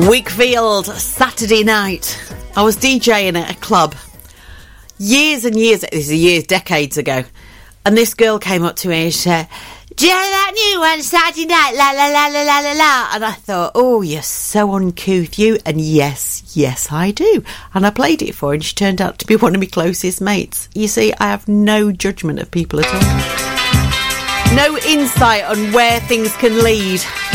Wakefield, Saturday night. I was DJing at a club years and years, this is years, decades ago, and this girl came up to me and she said, "Do you know that new one, Saturday night, la la la la la la la?" And I thought, oh, you're so uncouth, you. And yes, I do. And I played it for her, and she turned out to be one of my closest mates. You see, I have no judgment of people at all. No insight on where things can lead.